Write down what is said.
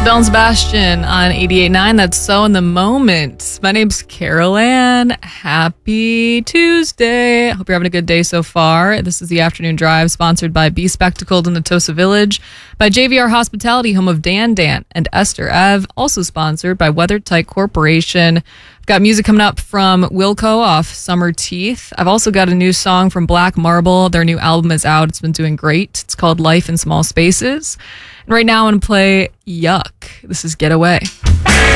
Belle and Sebastian on 88.9. That's So in the Moment. My name's Carol Ann. Happy Tuesday. I hope you're having a good day so far. This is the Afternoon Drive, sponsored by Be Spectacled in Atosa Village, by JVR Hospitality, home of Dan Dan and Esther Ev, also sponsored by WeatherTight Corporation. I've got music coming up from Wilco off Summer Teeth. I've also got a new song from Black Marble. Their new album is out. It's been doing great. It's called Life in Small Spaces. And right now I'm going to play Yuck. This is Get Away.